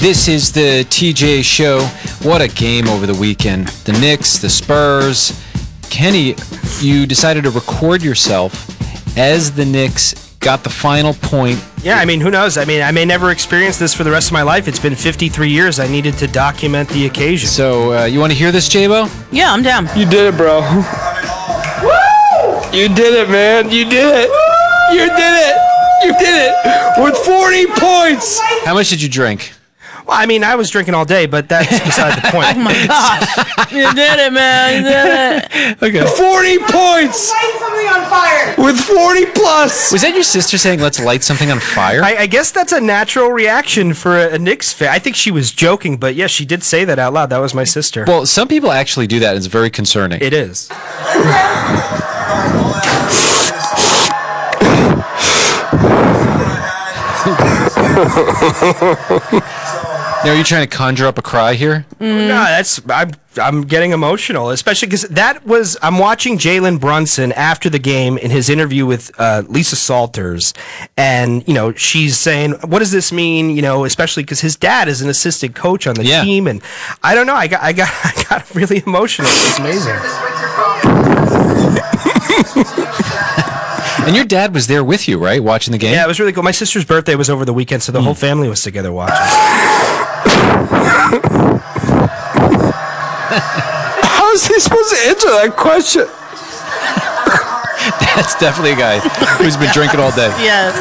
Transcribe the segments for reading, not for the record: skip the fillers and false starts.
This is the TJ Show. What a game over the weekend. The Knicks, the Spurs. Kenny, you decided to record yourself as the Knicks got the final point. Yeah, I mean, who knows? I mean, I may never experience this for the rest of my life. It's been 53 years. I needed to document the occasion. So, you want to hear this, J-Bo? Yeah, I'm down. You did it, bro. Woo! You did it, man. You did it. Woo! You did it. You did it with 40 points. How much did you drink? Well, I mean, I was drinking all day, but that's beside the point. Oh my gosh. You did it, man. You did it. Okay. 40 points. Light something on fire. With 40 plus. Was that your sister saying, let's light something on fire? I guess that's a natural reaction for a Knicks fan. I think she was joking, but yeah, she did say that out loud. That was my sister. Well, some people actually do that. It's very concerning. It is. Now, are you trying to conjure up a cry here? No, I'm getting emotional, especially because I'm watching Jalen Brunson after the game in his interview with Lisa Salters, and she's saying, "What does this mean?" Especially because his dad is an assistant coach on the team, and I don't know. I got really emotional. It's amazing. And your dad was there with you, right, watching the game? Yeah, it was really cool. My sister's birthday was over the weekend, so the whole family was together watching. How is he supposed to answer that question? That's definitely a guy who's been drinking all day. Yes.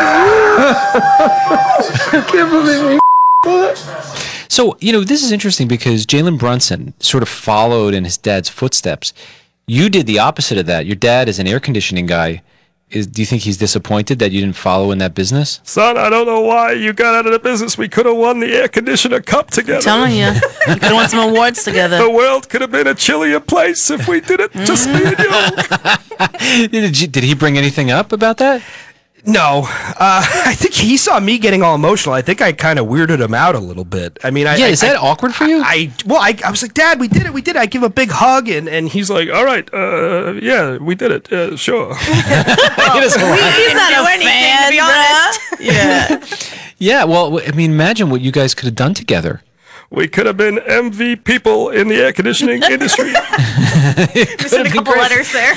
I can't believe he So, this is interesting because Jalen Brunson sort of followed in his dad's footsteps. You did the opposite of that. Your dad is an air conditioning guy. Do you think he's disappointed that you didn't follow in that business? Son, I don't know why you got out of the business. We could have won the air conditioner cup together. I'm telling you. We could have won some awards together. The world could have been a chillier place if we did it just me and you. Did he bring anything up about that? No, I think he saw me getting all emotional. I think I kind of weirded him out a little bit. I mean, is that awkward for you? I was like, Dad, we did it. I give a big hug, and he's like, all right, yeah, we did it, sure. He's not a fan, to be honest. Yeah. Yeah, well, I mean, imagine what you guys could have done together. We could have been MV people in the air conditioning industry. Missing a couple letters there.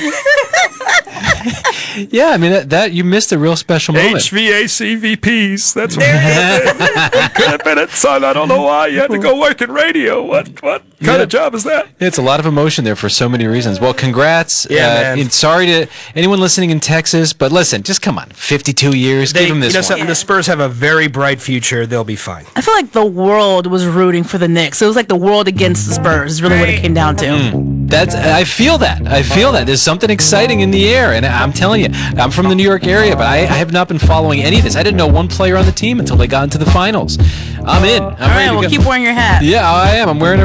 Yeah, I mean, that you missed a real special moment. HVAC VPs. That's what we could have been it, son. I don't know why you had to go work in radio. What kind of job is that? It's a lot of emotion there for so many reasons. Well, congrats. Man. And sorry to anyone listening in Texas, but listen, just come on. 52 years. Give them this one. Something, the Spurs have a very bright future. They'll be fine. I feel like the world was rooting for the Knicks. It was like the world against the Spurs is really what it came down to. I feel that. I feel that. There's something exciting in the air. And I'm telling you, I'm from the New York area, but I have not been following any of this. I didn't know one player on the team until they got into the finals. I'm in. All right, well, keep wearing your hat. Yeah, I am. I'm wearing it